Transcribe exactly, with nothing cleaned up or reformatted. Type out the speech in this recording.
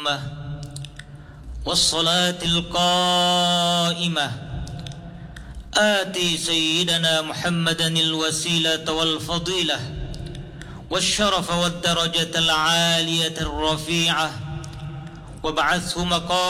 والصلاة القائمة آتي سيدنا محمدا الوسيلة والفضيلة والشرف والدرجة العالية الرفيعة وابعثه مقام